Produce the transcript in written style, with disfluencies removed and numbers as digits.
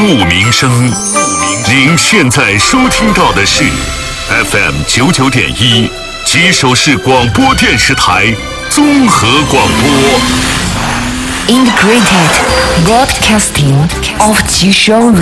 鸣声。您现在收听到的是 FM99.1吉首市广播电视台综合广播。 Integrated Broadcasting of 吉首